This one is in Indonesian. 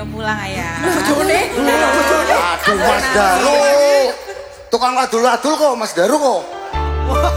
Ayo pulang ayah. Aduh Mas Daru. Tukang ladul-ladul kok Mas Daru kok.